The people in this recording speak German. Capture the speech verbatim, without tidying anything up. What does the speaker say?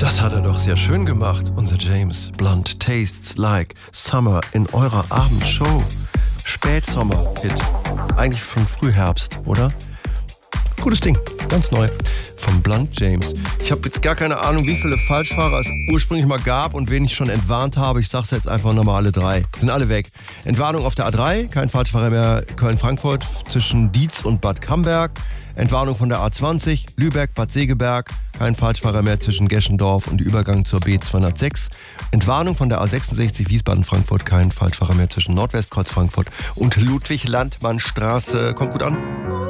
Das hat er doch sehr schön gemacht, unser James Blunt. Tastes like summer in eurer Abendshow. Spätsommer-Hit. Eigentlich schon Frühherbst, oder? Gutes Ding, ganz neu. Vom Blunt James. Ich habe jetzt gar keine Ahnung, wie viele Falschfahrer es ursprünglich mal gab und wen ich schon entwarnt habe. Ich sag's jetzt einfach nochmal alle drei. Sind alle weg. Entwarnung auf der A drei, kein Falschfahrer mehr Köln-Frankfurt zwischen Dietz und Bad Camberg. Entwarnung von der A zwanzig, Lübeck, Bad Segeberg, kein Falschfahrer mehr zwischen Geschendorf und Übergang zur B zweihundertsechs. Entwarnung von der A sechsundsechzig, Wiesbaden-Frankfurt, kein Falschfahrer mehr zwischen Nordwestkreuz Frankfurt und Ludwig-Landmann-Straße. Kommt gut an.